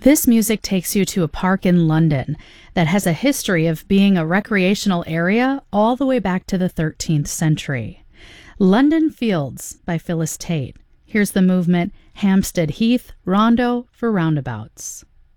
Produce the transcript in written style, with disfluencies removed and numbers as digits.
This music takes you to a park in London that has a history of being a recreational area all the way back to the 13th century. London Fields by Phyllis Tate. Here's the movement Hampstead Heath Rondo for Roundabouts.